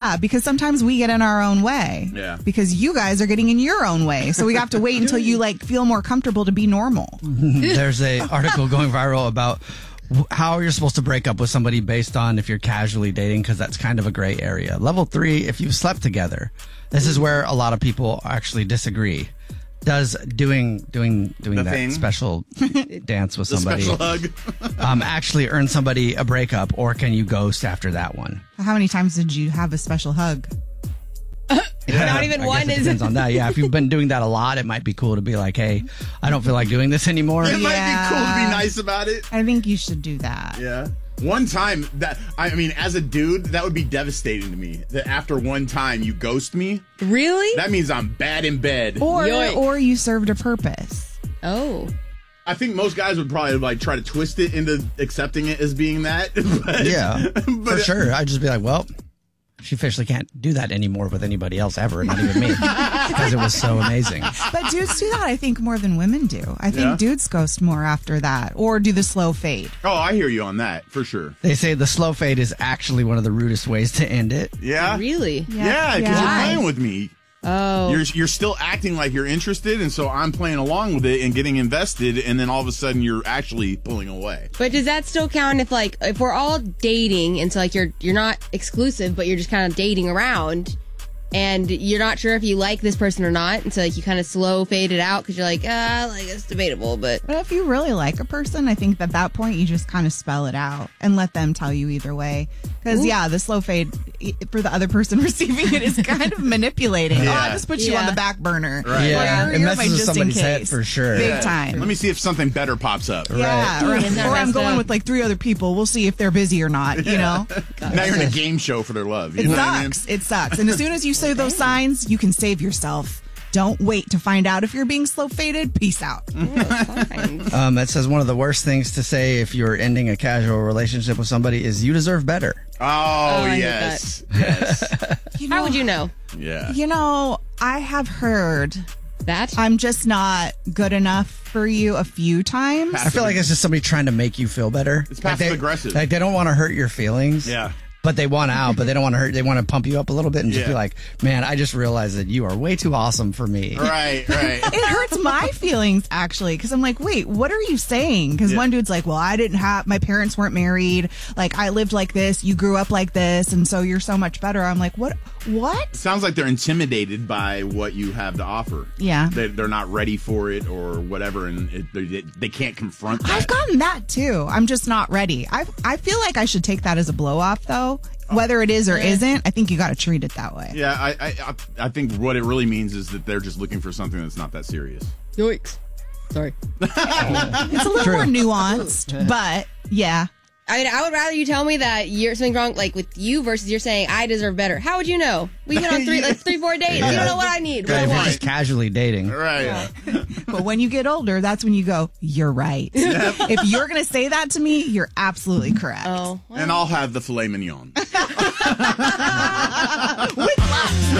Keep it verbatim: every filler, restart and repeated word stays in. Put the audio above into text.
Yeah, because sometimes we get in our own way. Yeah. Because you guys are getting in your own way. So we have to wait until you like feel more comfortable to be normal. There's a article going viral about how you're supposed to break up with somebody based on if you're casually dating, because that's kind of a gray area. Level three, if you've slept together. This is where a lot of people actually disagree. Does doing doing doing The that thing? special dance with The somebody special hug. um, actually earn somebody a breakup, or can you ghost after that one? How many times did you have a special hug? Not even I one guess it is. depends on that. Yeah, if you've been doing that a lot, it might be cool to be like, hey, I don't feel like doing this anymore. It might Yeah. be cool to be nice about it. I think you should do that. Yeah. One time that I mean, as a dude, that would be devastating to me. That after one time you ghost me, Really? that means I'm bad in bed. Or Yoink. or you served a purpose. Oh. I think most guys would probably like try to twist it into accepting it as being that. But, Yeah, but for sure. I'd just be like, well, she officially can't do that anymore with anybody else ever, not even me, because it was so amazing. But dudes do that, I think, more than women do. I think Yeah? dudes ghost more after that, or do the slow fade. Oh, I hear you on that for sure. They say the slow fade is actually one of the rudest ways to end it. Yeah. Really? Yeah, because Yeah. you're playing with me. Oh. You're you're still acting like you're interested, and so I'm playing along with it and getting invested, and then all of a sudden you're actually pulling away. But does that still count if like if we're all dating and so like you're you're not exclusive but you're just kind of dating around and you're not sure if you like this person or not and so like you kind of slow fade it out because you're like ah like it's debatable but But if you really like a person, I think at that point you just kind of spell it out and let them tell you either way. Because, yeah, the slow fade i- for the other person receiving it is kind of manipulating. Oh, Yeah. I just put you Yeah. on the back burner. Right. Yeah, Or it you're messes my with just in somebody's head case. for sure. Big Yeah. time. Let me see if something better pops up. Yeah, Right. or, Isn't that or I'm messed going up? with like three other people. We'll see if they're busy or not, you know? Now you're in a game show for their love. You It know what I mean? sucks. It sucks. And as soon as you say those signs, you can save yourself. Don't wait to find out if you're being slow faded. Peace out. fine. Um, it says one of the worst things to say if you're ending a casual relationship with somebody is you deserve better. Oh, I hate yes. Yes. You How know- would you know Yeah. You know, I have heard that? I'm just not good enough for you a few times. I feel like it's just somebody trying to make you feel better. It's Like they- passive-aggressive. Like they don't want to hurt your feelings. Yeah. But they want out, but they don't want to hurt. They want to pump you up a little bit and just Yeah. be like, man, I just realized that you are way too awesome for me. Right, right. It hurts my feelings actually because I'm like, wait, what are you saying? Because Yeah. one dude's like, well, I didn't have, my parents weren't married. Like I lived like this. You grew up like this. And so you're so much better. I'm like, what? What? Sounds like they're intimidated by what you have to offer. Yeah. They, they're not ready for it or whatever, and it, they, they can't confront that. I've gotten that too. I'm just not ready. I I feel like I should take that as a blow off though. Whether it is or isn't, I think you got to treat it that way. Yeah, I, I I I think what it really means is that they're just looking for something that's not that serious. Yoicks. Sorry. It's a little more nuanced, but yeah. I mean, I would rather you tell me that you're something wrong, like with you, versus you're saying I deserve better. How would you know? We went on three, like three, four dates. You don't know what I need. What Right, I if you're want. just casually dating. Right. But when you get older, that's when you go, you're right. If you're going to say that to me, you're absolutely correct. Oh, well. And I'll have the filet mignon.